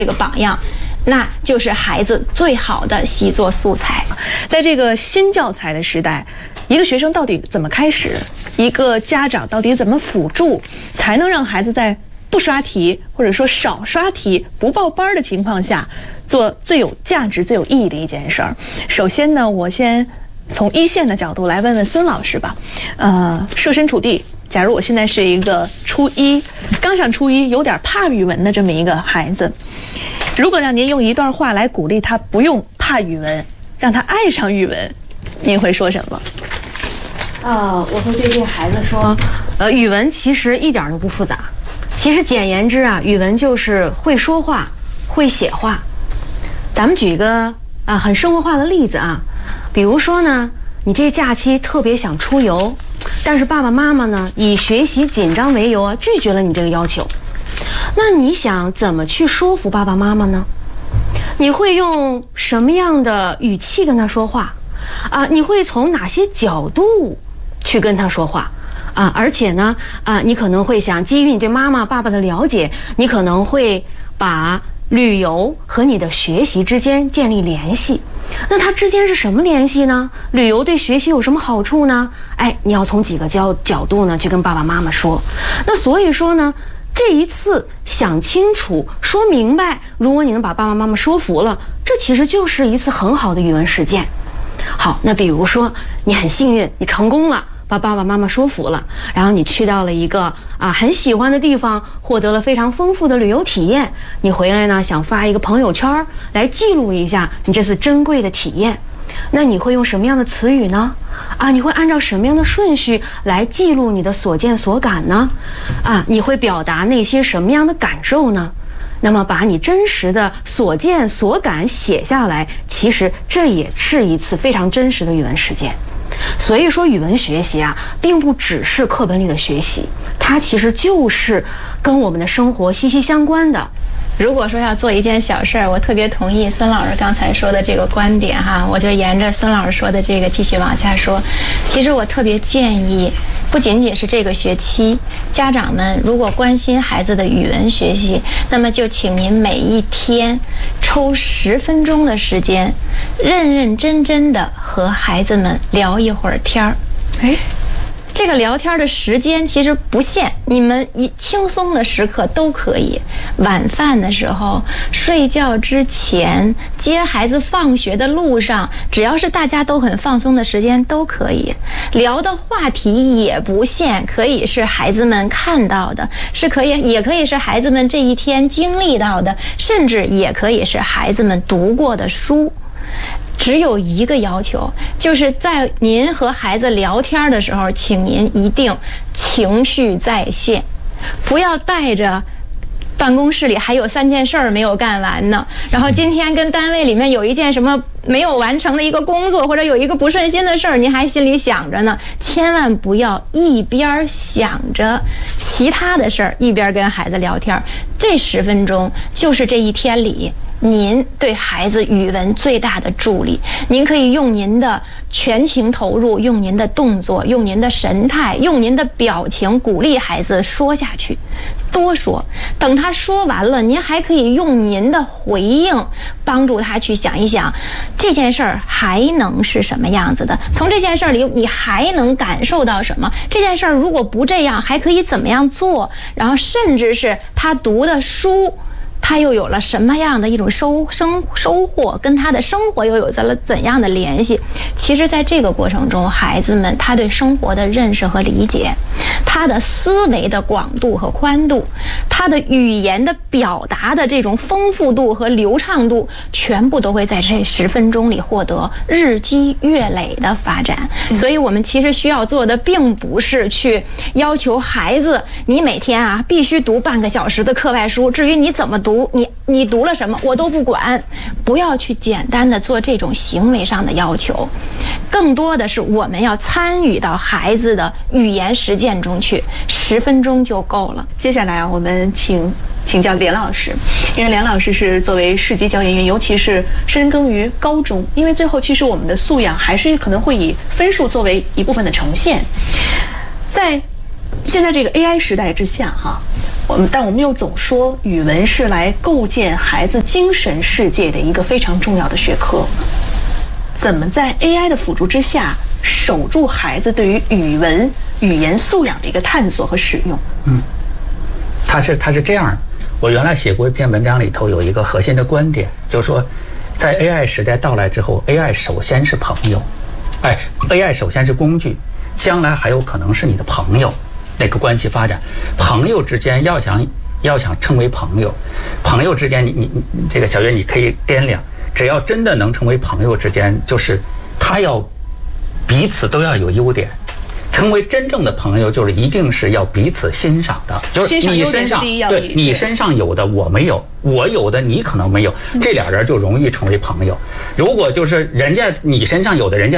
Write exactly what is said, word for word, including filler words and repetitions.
这个榜样，那就是孩子最好的习作素材。 在这个新教材的时代，一个学生到底怎么开始？一个家长到底怎么辅助，才能让孩子在不刷题或者说少刷题、不报班的情况下，做最有价值、最有意义的一件事儿？首先呢，我先从一线的角度来问问孙老师吧。呃，设身处地，假如我现在是一个初一，刚上初一，有点怕语文的这么一个孩子，如果让您用一段话来鼓励他不用怕语文，让他爱上语文，您会说什么？ 呃，我会对这个孩子说，呃，语文其实一点都不复杂。其实简言之啊，语文就是会说话，会写话。咱们举一个啊很生活化的例子啊，比如说呢，你这假期特别想出游，但是爸爸妈妈呢以学习紧张为由啊拒绝了你这个要求。那你想怎么去说服爸爸妈妈呢？你会用什么样的语气跟他说话啊？你会从哪些角度去跟他说话啊？而且呢啊，你可能会想基于你对妈妈爸爸的了解，你可能会把旅游和你的学习之间建立联系。那它之间是什么联系呢？旅游对学习有什么好处呢？哎，你要从几个角角度呢去跟爸爸妈妈说。那所以说呢，这一次想清楚说明白，如果你能把爸爸妈妈说服了，这其实就是一次很好的语文实践。好，那比如说你很幸运，你成功了，把爸爸妈妈说服了，然后你去到了一个啊很喜欢的地方，获得了非常丰富的旅游体验，你回来呢想发一个朋友圈来记录一下你这次珍贵的体验。那你会用什么样的词语呢？啊，你会按照什么样的顺序来记录你的所见所感呢？啊，你会表达那些什么样的感受呢？那么把你真实的所见所感写下来，其实这也是一次非常真实的语文实践。所以说语文学习啊，并不只是课本里的学习，它其实就是跟我们的生活息息相关的。 如果说要做一件小事儿，我特别同意孙老师刚才说的这个观点哈，我就沿着孙老师说的这个继续往下说。其实我特别建议，不仅仅是这个学期，家长们如果关心孩子的语文学习，那么就请您每一天抽十分钟的时间，认认真真的和孩子们聊一会儿天儿。哎。这个聊天的时间其实不限，你们一轻松的时刻都可以。晚饭的时候、睡觉之前、接孩子放学的路上，只要是大家都很放松的时间都可以。聊的话题也不限，可以是孩子们看到的，是可以，也可以是孩子们这一天经历到的，甚至也可以是孩子们读过的书。只有一个要求，就是在您和孩子聊天的时候，请您一定情绪在线，不要带着办公室里还有三件事儿没有干完呢，然后今天跟单位里面有一件什么没有完成的一个工作，或者有一个不顺心的事儿，您还心里想着呢。千万不要一边想着其他的事儿，一边跟孩子聊天。这十分钟就是这一天里您对孩子语文最大的助力。您可以用您的全情投入，用您的动作，用您的神态，用您的表情鼓励孩子说下去，多说。等他说完了，您还可以用您的回应帮助他去想一想这件事儿还能是什么样子的，从这件事儿里你还能感受到什么，这件事儿如果不这样还可以怎么样做，然后甚至是他读的书他又有了什么样的一种收生收获，跟他的生活又有了怎样的联系。其实在这个过程中，孩子们他对生活的认识和理解，他的思维的广度和宽度，他的语言的表达的这种丰富度和流畅度，全部都会在这十分钟里获得日积月累的发展。所以我们其实需要做的并不是去要求孩子你每天啊必须读半个小时的课外书，至于你怎么读，你你读了什么我都不管，不要去简单的做这种行为上的要求，更多的是我们要参与到孩子的语言实践中去，十分钟就够了。 接下来啊，我们请请教连老师，因为连老师是作为市级教研员，尤其是深耕于高中，因为最后其实我们的素养还是可能会以分数作为一部分的呈现。在现在这个 A I 时代之下，哈，我们但我们又总说语文是来构建孩子精神世界的一个非常重要的学科。怎么在 A I 的辅助之下，守住孩子对于语文语言素养的一个探索和使用？ 嗯，他是他是这样的。我原来写过一篇文章，里头有一个核心的观点，就是说，在 A I 时代到来之后 ，A I 首先是朋友，哎 ，A I 首先是工具，将来还有可能是你的朋友。那个关系发展，朋友之间要想要想成为朋友，朋友之间你你你这个小月你可以掂量，只要真的能成为朋友之间，就是他要彼此都要有优点。成为真正的朋友，就是一定是要彼此欣赏的，就是你身上对你身上有的我没有，我有的你可能没有，这俩人就容易成为朋友。如果就是人家你身上有的人家